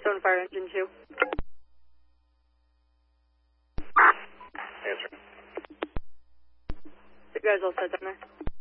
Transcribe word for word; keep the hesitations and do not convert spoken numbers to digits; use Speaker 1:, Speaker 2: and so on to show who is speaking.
Speaker 1: Stone Fire Engine two.
Speaker 2: Answer.
Speaker 1: You guys all set down there?